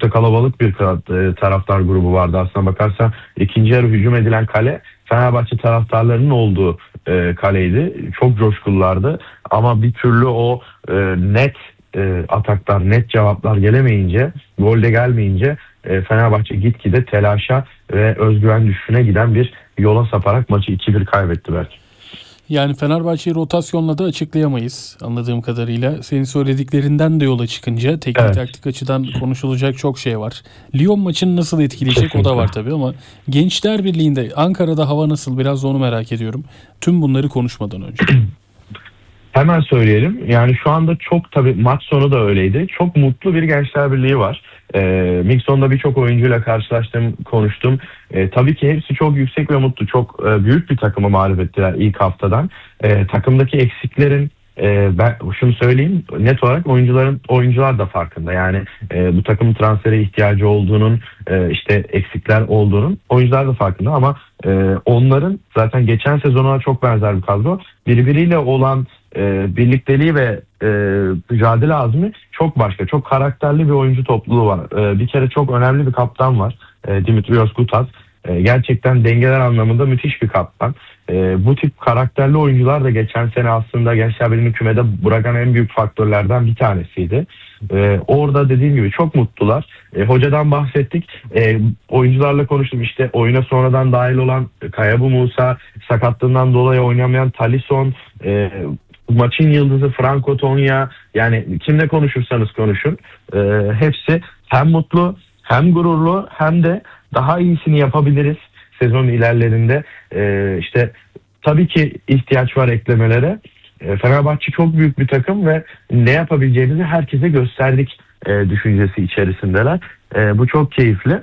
da kalabalık bir taraftar grubu vardı aslına bakarsan. İkinci yarı hücum edilen kale Fenerbahçe taraftarlarının olduğu kaleydi. Çok coşkullardı ama bir türlü o net ataklar, net cevaplar gelemeyince, gol de gelmeyince Fenerbahçe gitgide telaşa ve özgüven düşüşüne giden bir yola saparak maçı 2-1 kaybetti belki. Yani Fenerbahçe'yi rotasyonla da açıklayamayız anladığım kadarıyla. Senin söylediklerinden de yola çıkınca teknik taktik açıdan konuşulacak çok şey var. Lyon maçını nasıl etkileyecek o da var tabii ama Gençler Birliği'nde Ankara'da hava nasıl, biraz da onu merak ediyorum. Tüm bunları konuşmadan önce. Hemen söyleyelim. Yani şu anda çok, tabii maç sonu da öyleydi. Çok mutlu bir Gençler Birliği var. Mikson'da birçok oyuncuyla karşılaştım, konuştum. Tabii ki hepsi çok yüksek ve mutlu. Çok büyük bir takımı mağlup ettiler ilk haftadan. Takımdaki eksiklerin ben şunu söyleyeyim, net olarak oyuncular da farkında. Yani bu takımın transfere ihtiyacı olduğunun, işte eksikler olduğunun oyuncular da farkında ama onların zaten geçen sezona çok benzer bir kadro. Birbiriyle olan birlikteliği ve mücadele azmi çok başka. Çok karakterli bir oyuncu topluluğu var. Bir kere çok önemli bir kaptan var. Dimitrios Gutas. Gerçekten dengeler anlamında müthiş bir kaptan. Bu tip karakterli oyuncular da geçen sene aslında Gençler Birliği'ni kümede bırakan en büyük faktörlerden bir tanesiydi. Orada dediğim gibi çok mutlular. Hocadan bahsettik. Oyuncularla konuştum. İşte oyuna sonradan dahil olan Kayabu Musa, sakatlığından dolayı oynamayan Talisson, maçın yıldızı Franco Tonya, yani kimle konuşursanız konuşun. Hepsi hem mutlu, hem gururlu, hem de daha iyisini yapabiliriz sezon ilerlerinde. İşte tabii ki ihtiyaç var eklemelere. Fenerbahçe çok büyük bir takım ve ne yapabileceğimizi herkese gösterdik düşüncesi içerisindeler. Bu çok keyifli.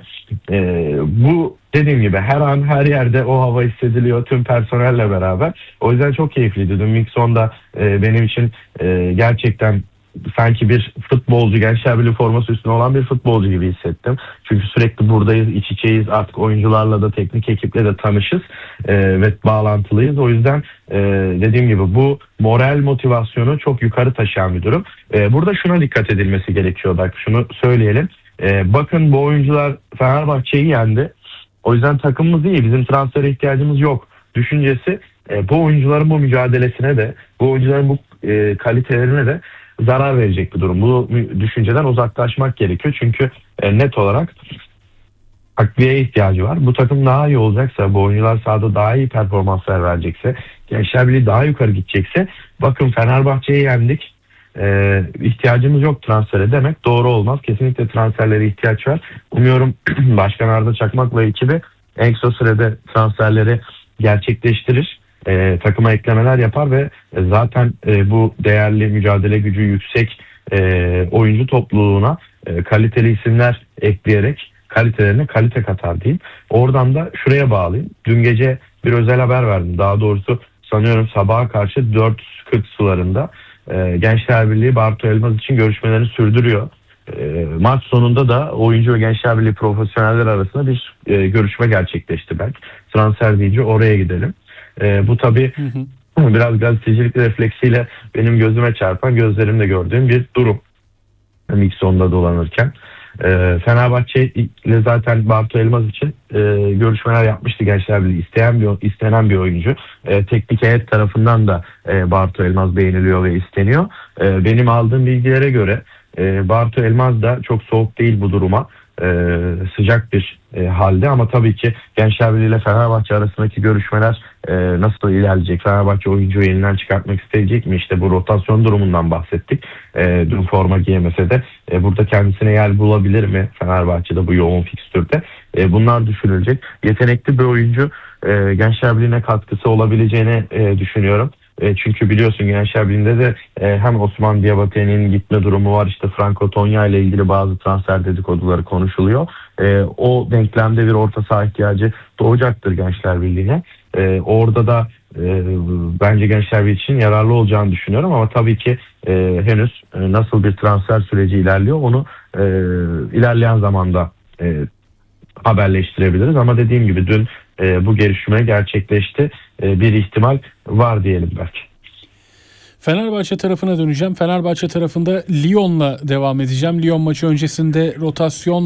Bu dediğim gibi her an her yerde o hava hissediliyor tüm personelle beraber. O yüzden çok keyifliydi. Dün Mikson'da benim için gerçekten sanki bir futbolcu, Gençler Birliği forması üstüne olan bir futbolcu gibi hissettim. Çünkü sürekli buradayız, iç içeyiz. Artık oyuncularla da teknik ekiple de tanışız ve bağlantılıyız. O yüzden dediğim gibi bu moral motivasyonu çok yukarı taşıyan bir durum. Burada şuna dikkat edilmesi gerekiyor. Bak şunu söyleyelim. Bakın bu oyuncular Fenerbahçe'yi yendi. O yüzden takımımız iyi. Bizim transfere ihtiyacımız yok düşüncesi bu oyuncuların bu mücadelesine de, bu oyuncuların bu kalitelerine de zarar verecek bir durum. Bu düşünceden uzaklaşmak gerekiyor. Çünkü net olarak takviyeye ihtiyacı var. Bu takım daha iyi olacaksa, bu oyuncular sahada daha iyi performanslar verecekse, Gençler Birliği daha yukarı gidecekse, bakın Fenerbahçe'yi yendik, ihtiyacımız yok transfere demek doğru olmaz. Kesinlikle transferlere ihtiyaç var. Umuyorum Başkan Arda Çakmak'la ekibi en kısa sürede transferleri gerçekleştirir. Takıma eklemeler yapar ve zaten bu değerli, mücadele gücü yüksek oyuncu topluluğuna kaliteli isimler ekleyerek kalitelerine kalite katar diyeyim. Oradan da şuraya bağlayayım. Dün gece bir özel haber verdim. Daha doğrusu sanıyorum sabaha karşı 4.40 sularında Gençler Birliği Bartu Elmaz için görüşmelerini sürdürüyor. Maç sonunda da oyuncu ve Gençler Birliği profesyoneller arasında bir görüşme gerçekleşti belki. Transfer deyince oraya gidelim. Bu tabii biraz gazetecilik refleksiyle benim gözüme çarpan, gözlerimle gördüğüm bir durum. Mikson'da dolanırken. Fenerbahçe ile zaten Bartu Elmaz için görüşmeler yapmıştı Gençler Birliği. İstenen bir oyuncu. Teknik heyet tarafından da Bartu Elmaz beğeniliyor ve isteniyor. Benim aldığım bilgilere göre Bartu Elmaz da çok soğuk değil bu duruma. Sıcak bir halde ama tabii ki Gençler Birliği ile Fenerbahçe arasındaki görüşmeler nasıl ilerleyecek? Fenerbahçe oyuncuyu elinden çıkartmak isteyecek mi? İşte bu rotasyon durumundan bahsettik. Dün forma giyemese de burada kendisine yer bulabilir mi Fenerbahçe'de bu yoğun fikstürde? Bunlar düşünülecek. Yetenekli bir oyuncu, Gençler Birliği'ne katkısı olabileceğini düşünüyorum. Çünkü biliyorsun Gençler Birliği'nde de hem Osman Diabate'nin gitme durumu var. İşte Franco Tonya ile ilgili bazı transfer dedikoduları konuşuluyor. O denklemde bir orta saha ihtiyacı doğacaktır Gençler Birliği'ne. Orada da bence Gençler Birliği için yararlı olacağını düşünüyorum. Ama tabii ki henüz nasıl bir transfer süreci ilerliyor onu ilerleyen zamanda haberleştirebiliriz. Ama dediğim gibi dün bu görüşme gerçekleşti. Bir ihtimal var diyelim belki. Fenerbahçe tarafına döneceğim. Fenerbahçe tarafında Lyon'la devam edeceğim. Lyon maçı öncesinde rotasyon